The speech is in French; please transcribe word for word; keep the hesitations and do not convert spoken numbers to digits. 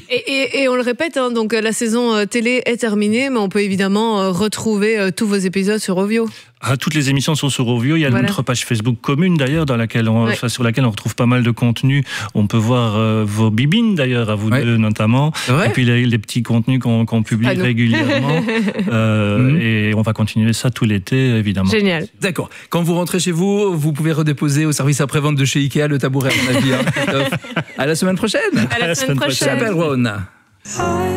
Et, et, et on le répète, hein, donc la saison télé est terminée, mais on peut évidemment retrouver tous vos épisodes sur Ovio. Ah, toutes les émissions sont sur Ovio. Il y a voilà. notre page Facebook commune d'ailleurs, dans laquelle on, ouais. sur laquelle on retrouve pas mal de contenu. On peut voir euh, vos bibines d'ailleurs, à vous ouais. deux notamment. Ouais. Et puis les, les petits contenus qu'on, qu'on publie régulièrement. euh, mmh. Et on va continuer ça tout l'été, évidemment. Génial. D'accord. Quand vous rentrez chez vous, vous pouvez redéposer au service après-vente de chez Ikea le tabouret, à mon avis. Hein, à la semaine prochaine. À la, à la semaine, semaine prochaine. prochaine.